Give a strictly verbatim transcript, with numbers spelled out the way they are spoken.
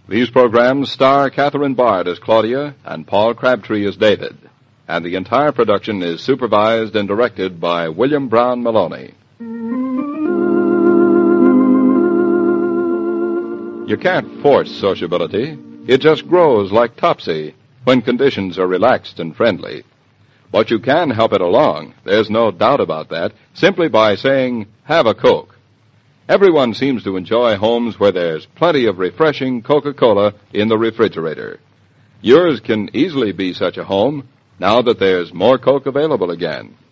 These programs star Catherine Bard as Claudia and Paul Crabtree as David, and the entire production is supervised and directed by William Brown Maloney. You can't force sociability. It just grows like Topsy when conditions are relaxed and friendly. But you can help it along, there's no doubt about that, simply by saying, have a Coke. Everyone seems to enjoy homes where there's plenty of refreshing Coca-Cola in the refrigerator. Yours can easily be such a home now that there's more Coke available again.